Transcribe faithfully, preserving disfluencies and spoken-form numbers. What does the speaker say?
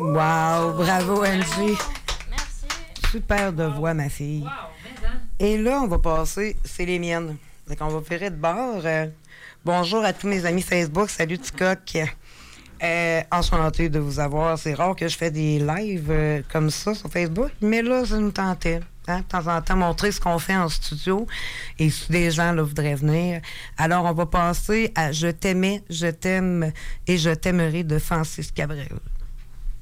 Wow, bravo Angie. Merci. Super de voix, ma fille. Et là, on va passer, c'est les miennes. Donc, on va virer de bord. Euh, bonjour à tous mes amis Facebook. Salut Ticoc. Euh, enchanté de vous avoir. C'est rare que je fais des lives euh, comme ça sur Facebook, mais là, ça nous tentait. Hein, de temps en temps, montrer ce qu'on fait en studio. Et si des gens là, voudraient venir. Alors, on va passer à Je t'aimais, je t'aime et je t'aimerai de Francis Cabrel.